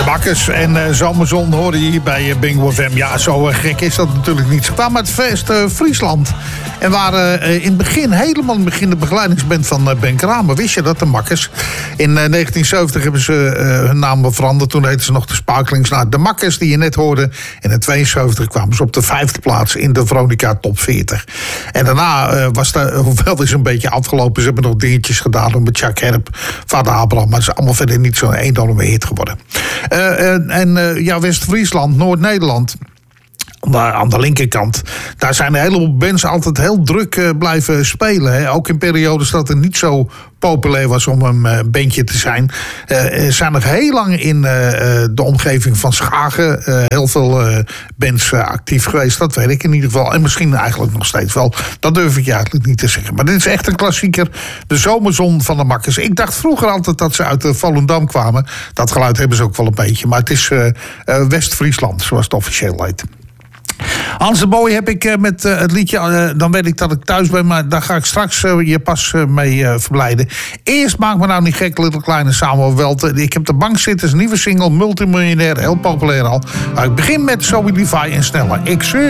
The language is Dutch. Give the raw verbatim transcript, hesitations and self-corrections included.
Makkers en uh, Zomerzon hoorde je hier bij uh, Bingo F M. Ja, zo uh, gek is dat natuurlijk niet. Ze kwamen uit West uh, Friesland. En waren uh, in het begin, helemaal in het begin, de begeleidingsband van uh, Ben Kramer. Wist je dat, de Makkers? In uh, negentien zeventig hebben ze uh, hun naam veranderd. Toen heten ze nog de Sparklings. Nou, de Makkers die je net hoorde. En in tweeënzeventig kwamen ze op de vijfde plaats in de Veronica Top veertig. En daarna uh, was het, hoewel het is een beetje afgelopen. Ze hebben nog dingetjes gedaan met Chuck Herp, Vader Abraham. Maar het is allemaal verder niet zo'n enorme hit geworden. Uh, uh, en uh, ja, West-Friesland, Noord-Nederland. Aan de linkerkant, daar zijn een heleboel bands altijd heel druk uh, blijven spelen. Hè. Ook in periodes dat het niet zo populair was om een uh, bandje te zijn. Uh, zijn nog heel lang in uh, de omgeving van Schagen uh, heel veel uh, bands uh, actief geweest. Dat weet ik in ieder geval. En misschien eigenlijk nog steeds wel. Dat durf ik je eigenlijk niet te zeggen. Maar dit is echt een klassieker. De Zomerzon van de Makkers. Ik dacht vroeger altijd dat ze uit uh, Volendam kwamen. Dat geluid hebben ze ook wel een beetje. Maar het is uh, uh, West-Friesland, zoals het officieel heet. Hans de Boy heb ik uh, met uh, het liedje, uh, dan weet ik dat ik thuis ben, maar daar ga ik straks uh, je pas uh, mee uh, verblijden. Eerst maak me nou niet gek, Little Kleine Samuel Welte. Ik heb de bank zitten, is een nieuwe single, multimiljonair, heel populair al. Maar ik begin met Zoe Levi en Sneller. Ik zie